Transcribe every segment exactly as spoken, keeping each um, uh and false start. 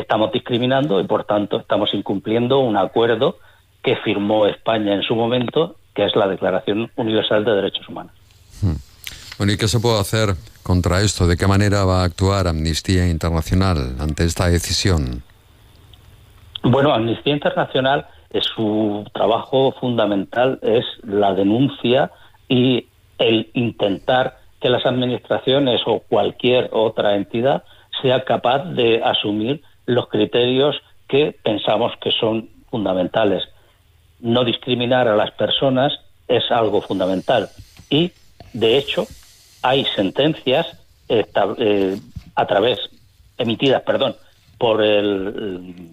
estamos discriminando y, por tanto, estamos incumpliendo un acuerdo que firmó España en su momento, que es la Declaración Universal de Derechos Humanos. Hmm. Bueno, ¿y qué se puede hacer contra esto? ¿De qué manera va a actuar Amnistía Internacional ante esta decisión? Bueno, Amnistía Internacional, es su trabajo fundamental es la denuncia y el intentar que las administraciones o cualquier otra entidad sea capaz de asumir los criterios que pensamos que son fundamentales. No discriminar a las personas es algo fundamental y, de hecho, hay sentencias eh, a través emitidas, perdón, por el,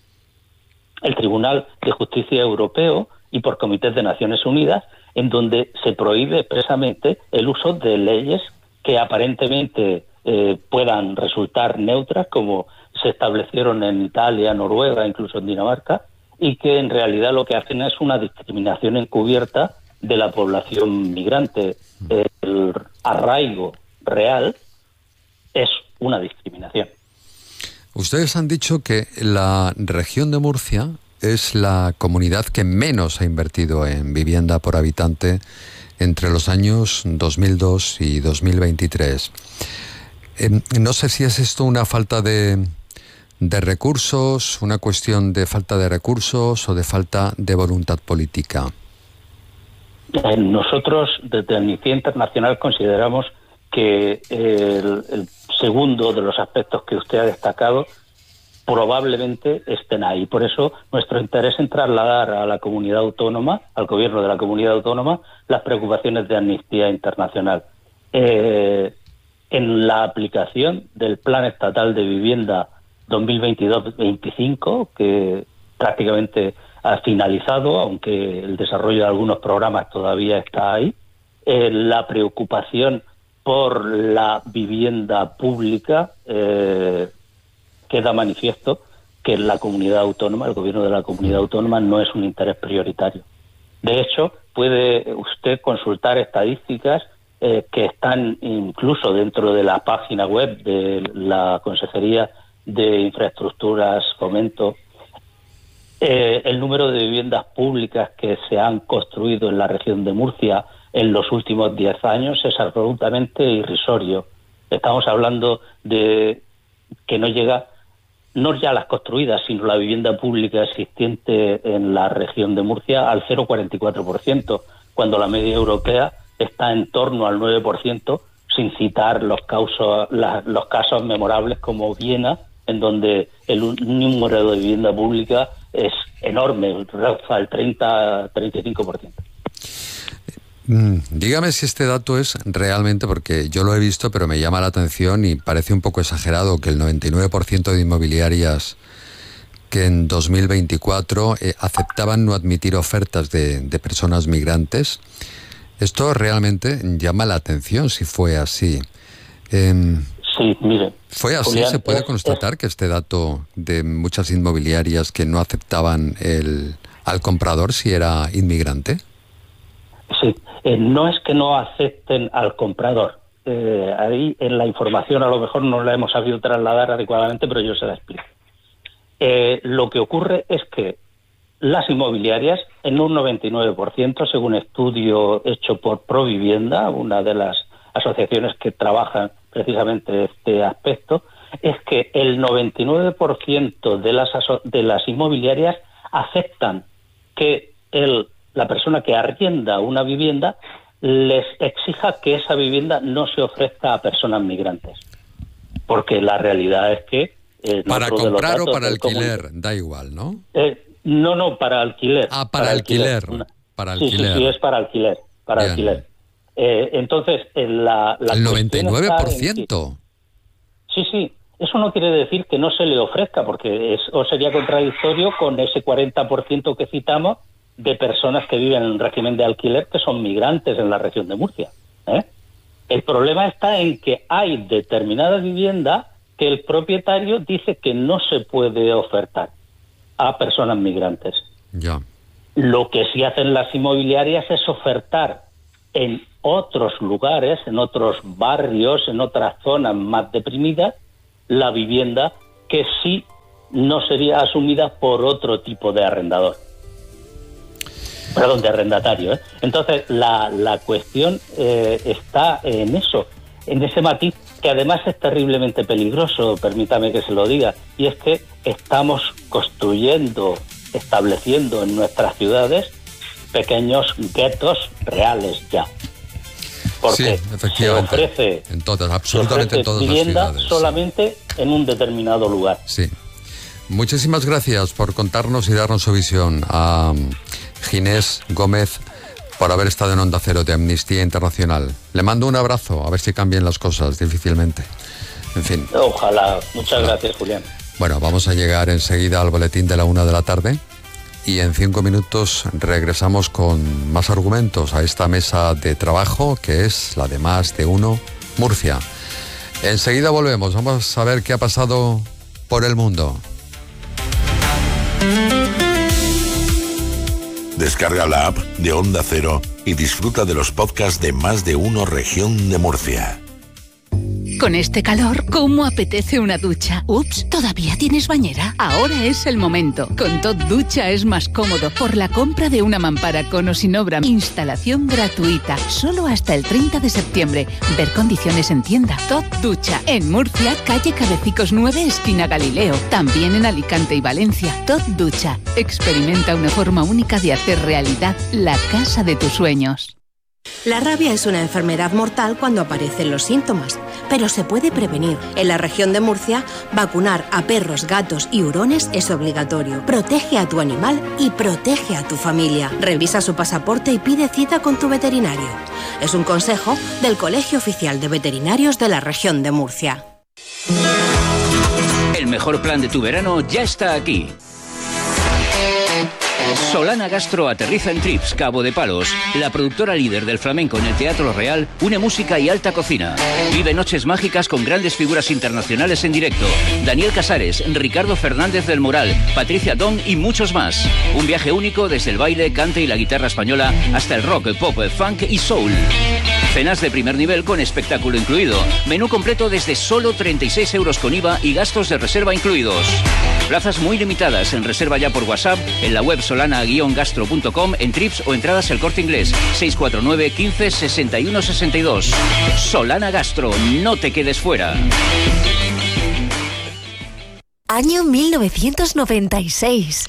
el Tribunal de Justicia Europeo y por comités de Naciones Unidas, en donde se prohíbe expresamente el uso de leyes que aparentemente eh, puedan resultar neutras, como se establecieron en Italia, Noruega, incluso en Dinamarca, y que en realidad lo que hacen es una discriminación encubierta de la población migrante. El arraigo real es una discriminación. Ustedes han dicho que la región de Murcia es la comunidad que menos ha invertido en vivienda por habitante entre los años dos mil dos y dos mil veintitrés. Eh, no sé si es esto una falta de, de recursos, una cuestión de falta de recursos o de falta de voluntad política. Eh, nosotros, desde Amnistía Internacional, consideramos que el, el segundo de los aspectos que usted ha destacado probablemente estén ahí. Por eso nuestro interés en trasladar a la comunidad autónoma, al gobierno de la comunidad autónoma, las preocupaciones de Amnistía Internacional. Eh, en la aplicación del Plan Estatal de Vivienda dos mil veintidós veinticinco, que prácticamente ha finalizado, aunque el desarrollo de algunos programas todavía está ahí, eh, la preocupación por la vivienda pública eh, queda manifiesto que la comunidad autónoma, el gobierno de la comunidad autónoma, no es un interés prioritario. De hecho, puede usted consultar estadísticas eh, que están incluso dentro de la página web de la Consejería de Infraestructuras, Fomento. Eh, el número de viviendas públicas que se han construido en la región de Murcia en los últimos diez años es absolutamente irrisorio. Estamos hablando de que no llega, no ya las construidas, sino la vivienda pública existente en la región de Murcia al cero coma cuarenta y cuatro por ciento, cuando la media europea está en torno al nueve por ciento, sin citar los, causos, la, los casos memorables como Viena, en donde el número de vivienda pública es enorme, roza el treinta a treinta y cinco por ciento. Dígame si este dato es realmente, porque yo lo he visto, pero me llama la atención y parece un poco exagerado que el noventa y nueve por ciento de inmobiliarias que en dos mil veinticuatro eh, aceptaban no admitir ofertas de, de personas migrantes. Esto realmente llama la atención si fue así. Eh, sí, mire. ¿Fue así? Julián, ¿Se puede es, constatar es... que este dato de muchas inmobiliarias que no aceptaban el, al comprador si era inmigrante? Sí, eh, no es que no acepten al comprador. Eh, ahí en la información a lo mejor no la hemos sabido trasladar adecuadamente, pero yo se la explico. Eh, lo que ocurre es que las inmobiliarias, en un noventa y nueve por ciento, según estudio hecho por Provivienda, una de las asociaciones que trabajan precisamente este aspecto, es que el noventa y nueve por ciento de las, de las inmobiliarias aceptan que el la persona que arrienda una vivienda les exija que esa vivienda no se ofrezca a personas migrantes. Porque la realidad es que... Eh, para comprar o para alquiler, común... da igual, ¿no? Eh, no, no, para alquiler. Ah, para, para alquiler. alquiler. Para sí, alquiler. Sí, sí, es para alquiler. Para Bien. alquiler. Eh, entonces, en la, la el noventa y nueve por ciento. Sí, sí. Eso no quiere decir que no se le ofrezca, porque eso sería contradictorio con ese cuarenta por ciento que citamos de personas que viven en régimen de alquiler que son migrantes en la región de Murcia. ¿eh? El problema está en que hay determinada vivienda que el propietario dice que no se puede ofertar a personas migrantes. Ya. Lo que sí hacen las inmobiliarias es ofertar en otros lugares, en otros barrios, en otras zonas más deprimidas, la vivienda que sí no sería asumida por otro tipo de arrendador. Perdón, de arrendatario, ¿eh? Entonces, la, la cuestión eh, está en eso, en ese matiz, que además es terriblemente peligroso, permítame que se lo diga, y es que estamos construyendo, estableciendo en nuestras ciudades pequeños guetos reales ya. Porque sí, efectivamente, se ofrece, en todas, absolutamente se ofrece en todas vivienda las ciudades. solamente en un determinado lugar. Sí. Muchísimas gracias por contarnos y darnos su visión a Ginés Gómez, por haber estado en Onda Cero de Amnistía Internacional. Le mando un abrazo, a ver si cambian las cosas difícilmente. En fin. Ojalá. Muchas Ojalá. gracias, Julián. Bueno, vamos a llegar enseguida al boletín de la una de la tarde y en cinco minutos regresamos con más argumentos a esta mesa de trabajo que es la de Más de Uno Murcia. Enseguida volvemos, vamos a ver qué ha pasado por el mundo. Descarga la app de Onda Cero y disfruta de los podcasts de Más de Uno Región de Murcia. Con este calor, ¿cómo apetece una ducha? Ups, ¿todavía tienes bañera? Ahora es el momento. Con Tot Ducha es más cómodo por la compra de una mampara con o sin obra. Instalación gratuita, solo hasta el treinta de septiembre. Ver condiciones en tienda. Tot Ducha, en Murcia, calle Cabecicos nueve, esquina Galileo. También en Alicante y Valencia. Tot Ducha, experimenta una forma única de hacer realidad la casa de tus sueños. La rabia es una enfermedad mortal cuando aparecen los síntomas, pero se puede prevenir. En la región de Murcia, vacunar a perros, gatos y hurones es obligatorio. Protege a tu animal y protege a tu familia. Revisa su pasaporte y pide cita con tu veterinario. Es un consejo del Colegio Oficial de Veterinarios de la región de Murcia. El mejor plan de tu verano ya está aquí. Solana Gastro aterriza en Trips, Cabo de Palos. La productora líder del flamenco en el Teatro Real une música y alta cocina. Vive noches mágicas con grandes figuras internacionales en directo. Daniel Casares, Ricardo Fernández del Moral, Patricia Don y muchos más. Un viaje único desde el baile, cante y la guitarra española hasta el rock, pop, funk y soul. Cenas de primer nivel con espectáculo incluido. Menú completo desde solo treinta y seis euros con I V A y gastos de reserva incluidos. Plazas muy limitadas. En reserva ya por WhatsApp, en la web solana guion gastro punto com, en Trips o entradas El Corte Inglés. seis cuatro nueve, quince, sesenta y uno, sesenta y dos. Solana Gastro, no te quedes fuera. Año mil novecientos noventa y seis.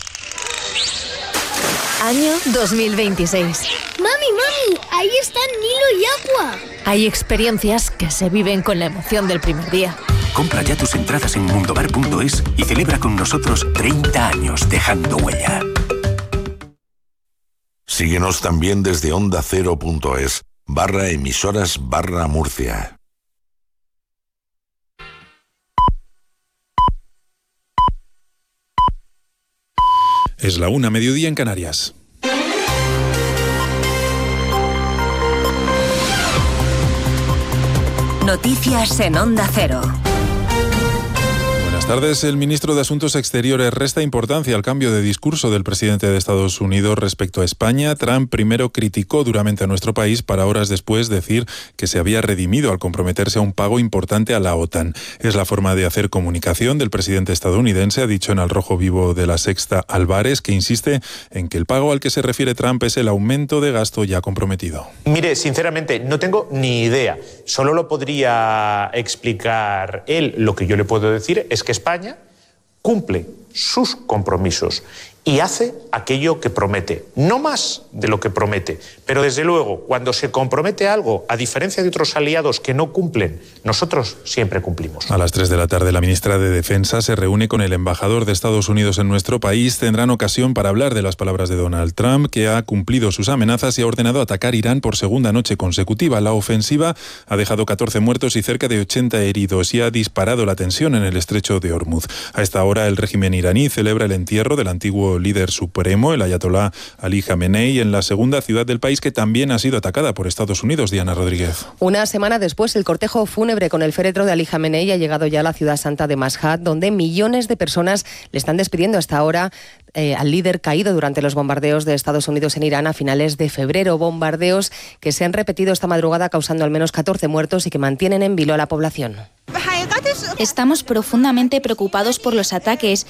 Año dos mil veintiséis. ¡Mami, mami! ¡Ahí están Nilo y Aqua! Hay experiencias que se viven con la emoción del primer día. Compra ya tus entradas en mundobar punto es y celebra con nosotros treinta años dejando huella. Síguenos también desde onda cero punto es barra emisoras barra Murcia. Es la una, mediodía en Canarias. Noticias en Onda Cero. Buenas tardes. El ministro de Asuntos Exteriores resta importancia al cambio de discurso del presidente de Estados Unidos respecto a España. Trump primero criticó duramente a nuestro país para horas después decir que se había redimido al comprometerse a un pago importante a la OTAN. Es la forma de hacer comunicación del presidente estadounidense, ha dicho en Al Rojo Vivo de La Sexta Álvarez, que insiste en que el pago al que se refiere Trump es el aumento de gasto ya comprometido. Mire, sinceramente, no tengo ni idea. Solo lo podría explicar él. Lo que yo le puedo decir es que España cumple sus compromisos y hace aquello que promete, no más de lo que promete, pero desde luego cuando se compromete algo, a diferencia de otros aliados que no cumplen, nosotros siempre cumplimos. A las tres de la tarde la ministra de Defensa se reúne con el embajador de Estados Unidos en nuestro país. Tendrán ocasión para hablar de las palabras de Donald Trump, que ha cumplido sus amenazas y ha ordenado atacar Irán por segunda noche consecutiva. La ofensiva ha dejado catorce muertos y cerca de ochenta heridos y ha disparado la tensión en el estrecho de Hormuz. A esta hora el régimen iraní celebra el entierro del antiguo líder supremo, el ayatolá Ali Jamenei, en la segunda ciudad del país que también ha sido atacada por Estados Unidos. Diana Rodríguez. Una semana después, el cortejo fúnebre con el féretro de Ali Jamenei ha llegado ya a la ciudad santa de Mashhad, donde millones de personas le están despidiendo hasta ahora eh, al líder caído durante los bombardeos de Estados Unidos en Irán a finales de febrero. Bombardeos que se han repetido esta madrugada, causando al menos catorce muertos y que mantienen en vilo a la población. Estamos profundamente preocupados por los ataques